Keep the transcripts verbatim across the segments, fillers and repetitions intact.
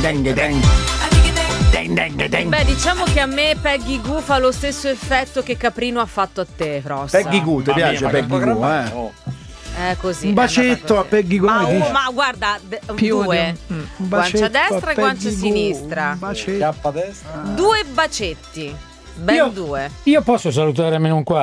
deng, deng. Beh, diciamo che a me Peggy Goo fa lo stesso effetto che Caprino ha fatto a te, Frost. Peggy Goo, ti piace Peggy Goo, eh? Oh. Eh, così. Un bacetto a Peggy Goo. Ma, oh, ma guarda, d- due. Un Guancia destra e guancia Peggy Goo, sinistra. un bacetto. Due bacetti. Ben io, due. Io posso salutare almeno un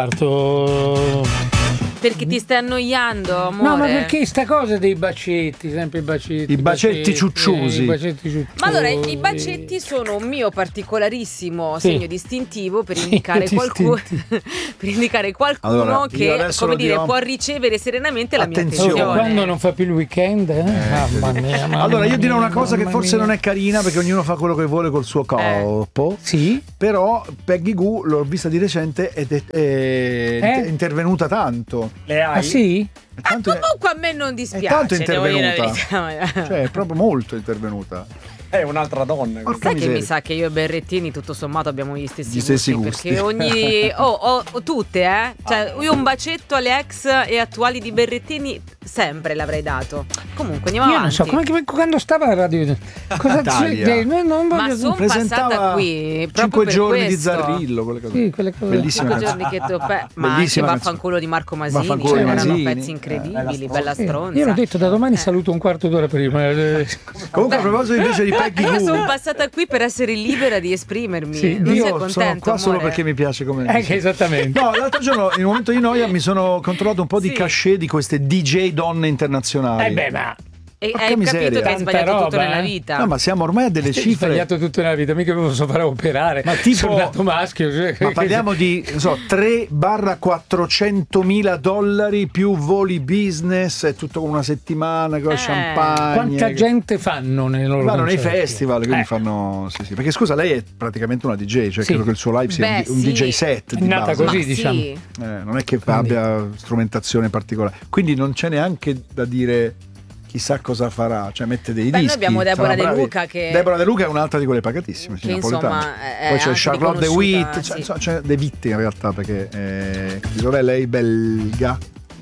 quarto. Perché ti stai annoiando, amore? No, ma perché sta cosa dei bacetti, sempre i bacetti. I bacetti ciucciosi. I bacetti ciucciosi. Ma allora, i bacetti sono un mio particolarissimo Sì. segno distintivo per indicare Segno qualcuno per indicare qualcuno Allora, io che, adesso come lo dire, dirò. può ricevere serenamente la mia Attenzione. attenzione. Quando non fa più il weekend, eh? Mamma mia, mamma Allora, io dirò mia, una cosa che mamma forse mia. non è carina, perché ognuno fa quello che vuole col suo corpo. Sì. Però Peggy Goo l'ho vista di recente ed è, è- è intervenuta tanto. Le hai? Ah sì? È tanto, Comunque a me non dispiace. è tanto devo dire la intervenuta. verità. Cioè, è proprio molto intervenuta. È un'altra donna. Porca Sai che miseria. mi sa che io e Berrettini tutto sommato abbiamo gli stessi, Gli stessi gusti, gusti. perché ogni oh, oh, oh, tutte eh cioè io un bacetto alle ex e attuali di Berrettini sempre l'avrei dato. Comunque andiamo Io non avanti. so, come che- quando stava a radio. Cosa Italia. c'è? Non, non Ma voglio sono presentava passata qui proprio Cinque per giorni di questo. Zarrillo, quelle cose. Sì, quelle cose. Bellissima Cinque canzone. giorni che to- ma anche Bellissima Vaffanculo di Marco Masini, Vaffanculo cioè, di erano Masini. pezzi incredibili, Eh, bella Sì, stronza. io l'ho detto, da domani saluto un quarto d'ora prima. Eh, Comunque, a proposito invece di Peggy Io sono Goo, passata qui per essere libera di esprimermi. Sì, non sei io sono contento, qua solo amore? perché mi piace come. Eh, che esattamente. No, l'altro giorno in un momento di noia mi sono controllato un po' di Sì. cachet di queste D J donne internazionali. Eh beh, ma E Porca hai miseria. capito che hai Tanta sbagliato tutto roba, nella eh. vita. No, ma siamo ormai a delle ho cifre. sbagliato tutta la vita, mica mi posso fare operare. Ma tipo- sono nato maschio. Cioè, Ma parliamo di non so, tre quattrocentomila dollari più voli business, è tutto con una settimana con Eh. champagne. Quanta che- gente fanno nei loro Vanno nei concerti? festival, quindi Eh. fanno. Sì, sì. Perché scusa, lei è praticamente una D J, cioè Sì. credo che il suo live sia Beh, un, un sì. D J set. È Di nata base. così, Ma diciamo. sì. Eh, non è che abbia strumentazione particolare. Quindi non c'è neanche da dire chissà cosa farà, cioè mette dei Beh, noi dischi. abbiamo Deborah sarà De bravi. Luca che- C'è De Luca è un'altra di quelle pagatissime, sì, Che, napoletana. insomma, è Poi c'è anche Charlotte De riconosciuta, Witt, sì. c'è, insomma, c'è De Witt in realtà, perché eh, dov'è lei? Belga.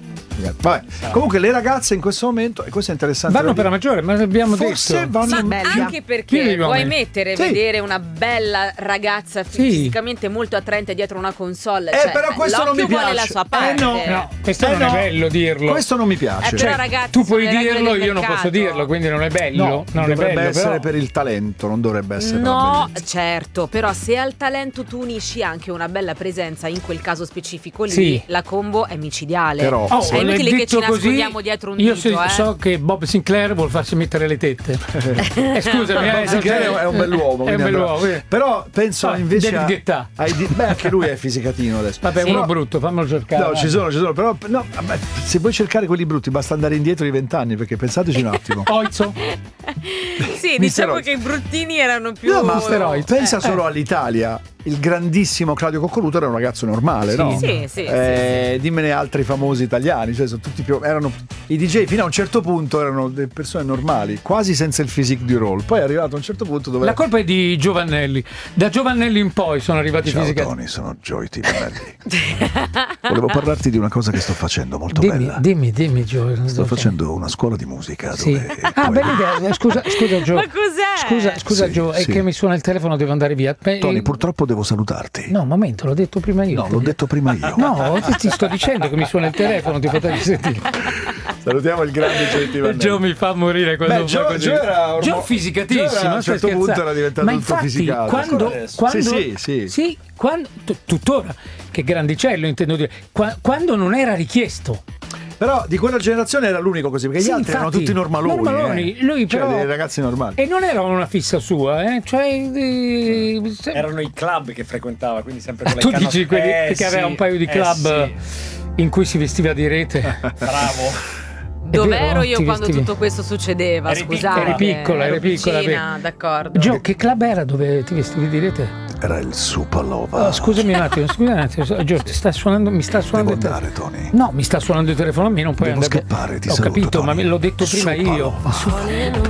Vabbè. Comunque le ragazze in questo momento, e questo è interessante, Vanno da per la dire, maggiore, ma abbiamo forse detto. vanno Ma in anche Più perché di vuoi uomini. mettere Sì. vedere una bella ragazza fi- Sì. fisicamente molto attraente dietro una console. Eh, cioè, però questo non mi l'occhio vuole piace. la sua Eh, parte. no. No, questo Eh, non no. è bello dirlo. Questo non mi Eh, piace. però, Cioè, ragazzi, tu sono puoi le regole dirlo, del io non mercato. posso dirlo, quindi non è bello. No, non è dovrebbe bello, essere però. per il talento, non dovrebbe essere per la No, bellezza. certo, però se al talento tu unisci anche una bella presenza, in quel caso specifico lì, Sì. la combo è micidiale. Però- Oh, è inutile che ci detto così, nascondiamo dietro un io dito, so, eh. so che Bob Sinclair vuol farsi mettere le tette. Eh, scusami, eh, Sinclair è un bell'uomo, È un quindi bell'uomo. andrà. eh. Però penso Ah, invece David a- Guetta. ai di- beh, anche lui è fisicatino adesso. Vabbè, Sì. uno brutto, fammelo cercare. No, ci sono, ci sono, però no, vabbè, se vuoi cercare quelli brutti basta andare indietro di vent'anni, perché pensateci un attimo. Oizzo. Sì, Mister diciamo Roy. che i bruttini erano più No, ma Mister Roy. pensa Eh. solo all'Italia. Il grandissimo Claudio Coccoluto era un ragazzo normale, Sì. no? Sì, sì, Eh, dimmene altri famosi italiani, cioè sono tutti più erano i D J fino a un certo punto erano delle persone normali, quasi senza il physique du role. Poi è arrivato a un certo punto dove La colpa è di Giovannelli. Da Giovannelli in poi sono arrivati Ciao fisicamente. Tony, sono Joy Timonelli. Volevo parlarti di una cosa che sto facendo molto Dimmi, bella. dimmi, dimmi, Gio. Sto facendo una scuola di musica Sì. dove Ah, puoi- bella idea. Scusa, scusa, Gio. Ma cos'è? Scusa, scusa, Sì, Gio, è sì. che mi suona il telefono, devo andare via. Beh, Tony, eh, purtroppo devo salutarti. No, un momento, l'ho detto prima io. No, l'ho detto prima io. No, ti, ti sto dicendo che mi suona il telefono, ti potrei sentire. Salutiamo il grande Joy Timonelli. Gio mi fa morire quando Beh, fa Gio, così. Gio era ormo- Gio fisicatissimo, Gio era- a un non stai certo punto scherzando. era diventato Ma tutto infatti, fisicato. quando, Ancora adesso. quando Sì, sì, sì. quando, t- tuttora, che grandicello intendo dire, qua- quando non era richiesto. Però di quella generazione era l'unico così, perché Sì, gli altri erano infatti, tutti normaloni. normaloni. eh. Lui Cioè, però- dei ragazzi normali. E non era una fissa sua, eh? Cioè, eh, se- Erano i club che frequentava, quindi sempre con le tu canne- dici quelli Eh, che aveva sì, un paio di eh, club sì. in cui si vestiva di rete. Bravo. Dov'ero vero? io Ti quando vestivi- tutto questo succedeva? Eri Scusate. Eri piccola, eri ero piccola, piccina, vero. d'accordo. Gio, che club era dove ti vestivi di rete? Era il Supalova. Oh, scusami un attimo, scusami un attimo. Gio, ti sta suonando, mi sta suonando Devo il telefono. andare, Tony. No, mi sta suonando il telefono a me, non puoi Devo andare. scappare, ti Ho saluto, capito, Tony. ma me l'ho detto prima io. Supalova.